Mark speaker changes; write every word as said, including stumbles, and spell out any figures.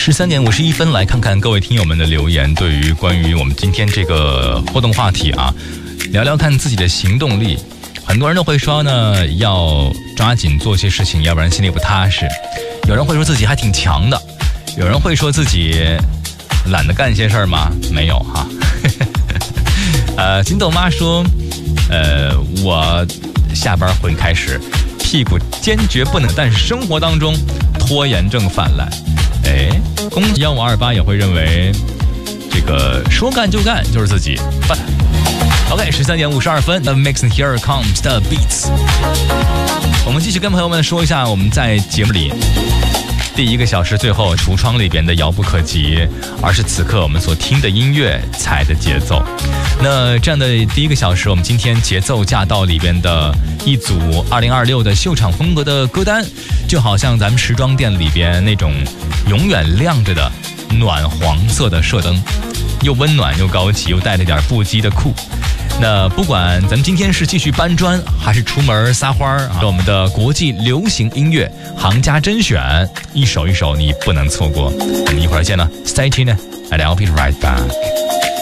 Speaker 1: 十三点五十一分，来看看各位听友们的留言。对于关于我们今天这个互动话题啊，聊聊看自己的行动力。很多人都会说呢，要抓紧做些事情，要不然心里不踏实。有人会说自己还挺强的，有人会说自己懒得干些事儿吗？没有哈。呃，金豆妈说，呃，我下班会开始屁股坚决不能，但是生活当中拖延症泛滥。哎，公幺五二八也会认为，这个说干就干就是自己。OK， 十三点五十二分 ，The Mix and Here Comes the Beats。我们继续跟朋友们说一下，我们在节目里第一个小时最后橱窗里边的遥不可及，而是此刻我们所听的音乐踩的节奏。那这样的第一个小时，我们今天节奏驾到里边的一组二零二六的秀场风格的歌单，就好像咱们时装店里边那种永远亮着的暖黄色的射灯，又温暖又高级，又带着点不羁的酷。那不管咱们今天是继续搬砖，还是出门撒花儿啊，我们的国际流行音乐行家甄选，一首一首你不能错过。我们一会儿见了 ，Stay tuned，and I'll be right back。